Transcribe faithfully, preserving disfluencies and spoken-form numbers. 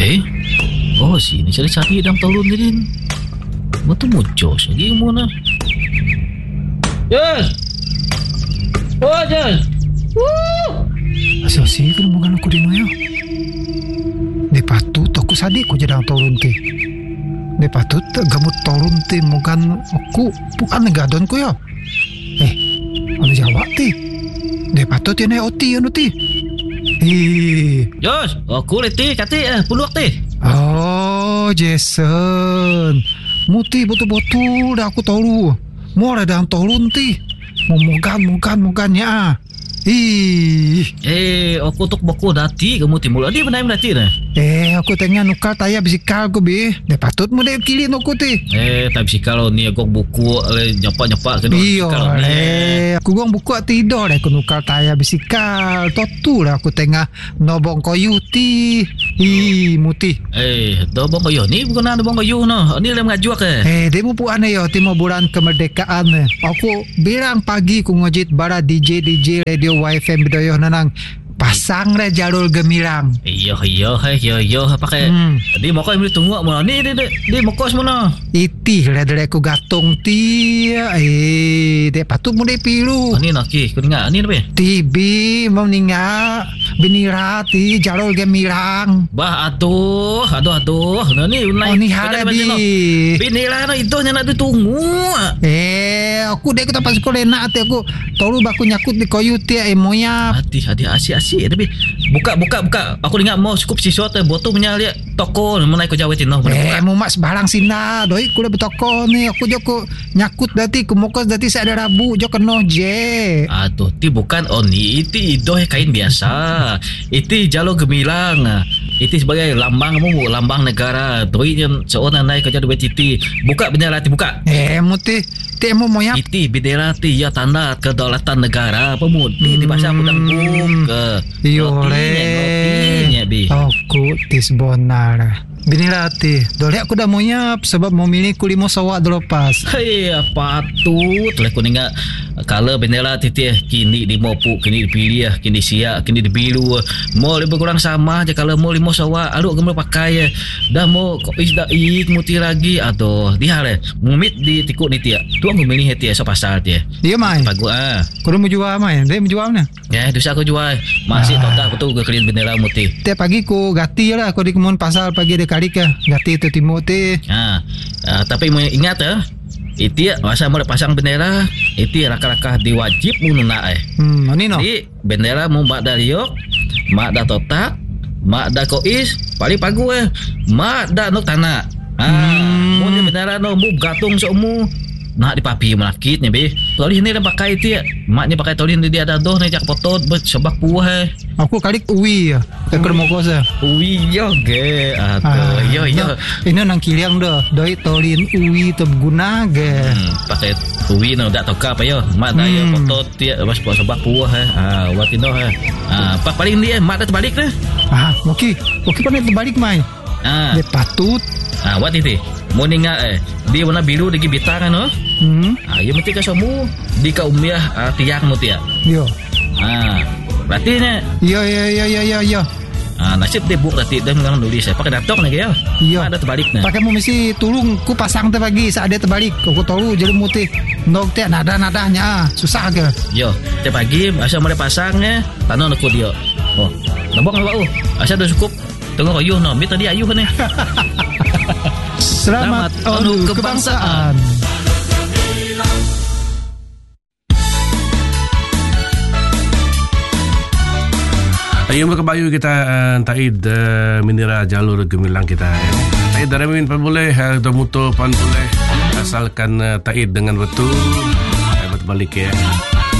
Eh? Oh, sini cari-cari dalam tolong ni din. Betul muncos lagi mo na. Yes! Oh, yes! Woo! Asal-asal ka naman ako din mo. Di patut aku sadik ko jadang tolong ti. Di patut gamut tolong ti mukan aku bukan negadon ko ya. Eh, ano jawab ti? Di patut yan ay oti ano ti. Eh. Yes! Aku leti kati eh puluh ti. Oh, Jason. Muti betul-betul dah aku tahu. Mau ada dalam tolong ti. Mugan-mugan-mugannya ah. Ih. Eh, aku tok bako dati kamu timul. Adi benai dati dah. Eh, aku tengah nukar tayar bisikal ko be. Dia patut mo dia kilin aku ti. Eh, tak bisikal ni aku buku le nyapak-nyapak kena bisikal ni. Eh, aku gong buku tidur dah aku nukar tayar bisikal. Totu lah aku tengah nobong kayu ti. Ih, muti. Eh, dobong kayu ni bukan ada dobong kayu no. Ni lem ngajuak ke. Eh, demo pu ane yo timo bulan kemerdekaan. Aku bilang pagi ku ngojit bara D J D J radio Y F M Bedoyo nanang pasang re jalur gemilang. Iyo iyo hai iyo iyo pakai. Hmm. Di moko mesti tunggu mo ni di di moko semua. Iti le dere ku gatung ti. Eh, de patut mo de pilu. Ni nak ki, ku dengar ni apa? Tibi mau ninga binira ti jalur gemilang. Bah aduh, aduh aduh. Nah ni Oh, ni harabi. Binira no itu nya nak ditunggu. Eh, aku dek kita pas sekolah nak ati aku tolu baku nyakut di kayu ti eh moya. Hati hati asyik-asyik tapi buka buka buka. Aku dengar mau cukup siswa tu botol punya lihat toko menai ko jawa tino. Eh, mu mak sebarang sina. Doi ku dah bertoko ni. Aku joko nyakut dati ku mokos dati saya ada rabu jo keno je. Aduh, ti bukan oni, itu idoh kain biasa. Itu jalur gemilang. Itu sebagai lambang mu, lambang negara. Doi yang seorang naik kerja dua titi. Buka bendera ti buka. Eh, muti ti mu moya. Itu bendera ti ya tanda kedaulatan negara. Pemudi di bahasa aku dangkung ke. Iyo le. Bi. Aku tis bonar. Binilah ti. Dole aku dah mau nyap sebab mau milih ku lima sawak delepas. Hei, patut lah ku dengar kalau bendera titih kini di mopu, kini dipilih, kini siap, kini dibilu. Mau lebih kurang sama aja kalau mau lima sawak, aduh kamu pakai. Dah mau kok isda ik muti lagi atau dia le. Mumit di tikuk ni tia. Tuang ku milih tia so pasal tia. Dia mai. Bagus ah. Kau mau jual mai? Dia mau jual mana? Ya, dosa aku jual. Masih ah. Tak betul ke klien bendera muti. Tiap pagi ku gati lah aku di kemun pasal pagi de kali ke. Gati tu timur ti. Ha. Uh, tapi mau ingat eh. Itu masa mau pasang bendera, itu rakah-rakah diwajib mununa eh. Hmm, ni no. Jadi bendera mau mak dah liok, mak dah totak, mak dah kois, paling pagu eh. Mak dah nok tanah. Ah, hmm. Mau bendera no mu gatung seumu. Nak dipapi melakitnya be. Tolin ni dah pakai itu ya. Maknya pakai tolin dia ada doh ni jak potot sebab puah. Aku kali uwi ya. Tak kena mau kosa. Uwi yo ge. Aduh, yo yo. Ini nang kiliang dah. Doi tolin uwi terguna ge. Hmm, pakai uwi no dak toka apa yo. Mak dah yo potot dia sebab puah eh. Ah, buat ino eh. Ah, pak paling dia mak dah terbalik dah. Ah, okey. Okey pandai terbalik mai. Ah. Dia patut. Ah, buat itu. Mau ninga eh. Dia warna biru degi bitang no. Hmm. Ah, ya mesti ka semua di ka umiah uh, tiang mu tia. Yo. Ah, berarti ne. Yo yo yo yo yo yo. Ah, nasib dia buk berarti dia mengang nulis saya. Pakai datok lagi ya. Yo. Ada terbalik ne. Pakai mu mesti tulung ku pasang te pagi saat dia terbalik. Aku tahu jadi mutih. Nok te nada-nadanya susah ke. Yo, te pagi asal mulai pasangnya tanah aku dia. Oh, nabok nabok oh. Asal dah cukup. Tengok ayuh no. Mi tadi ayuh ni. Selamat, Selamat Onu Kebangsaan. Ayam berkebayu kita uh, taid uh, minira jalur gemilang kita ya. Taid daramin pan boleh, uh, domuto pan boleh. Asalkan uh, taid dengan betul, uh, berbalik ya.